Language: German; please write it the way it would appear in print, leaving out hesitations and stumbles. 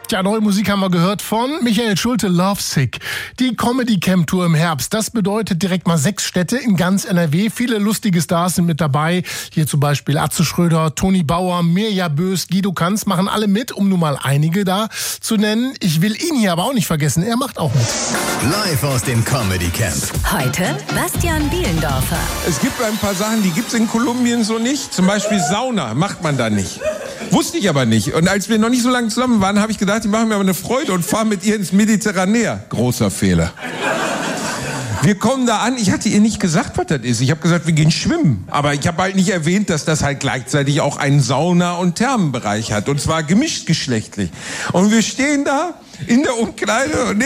Ja, neue Musik haben wir gehört von Michael Schulte, Lovesick. Die Comedy Camp Tour im Herbst, das bedeutet direkt mal 6 Städte in ganz NRW. Viele lustige Stars sind mit dabei. Hier zum Beispiel Atze Schröder, Toni Bauer, Mirja Bös, Guido Kanz machen alle mit, um nur mal einige da zu nennen. Ich will ihn hier aber auch nicht vergessen, er macht auch mit. Live aus dem Comedy Camp. Heute Bastian Bielendorfer. Es gibt ein paar Sachen, die gibt's in Kolumbien so nicht. Zum Beispiel Sauna macht man da nicht. Wusste ich aber nicht. Und als wir noch nicht so lange zusammen waren, habe ich gedacht, die machen mir aber eine Freude und fahren mit ihr ins Mediterranär. Großer Fehler. Wir kommen da an, ich hatte ihr nicht gesagt, was das ist. Ich habe gesagt, wir gehen schwimmen. Aber ich habe halt nicht erwähnt, dass das halt gleichzeitig auch einen Sauna- und Thermenbereich hat. Und zwar gemischt geschlechtlich. Und wir stehen da in der Umkleide und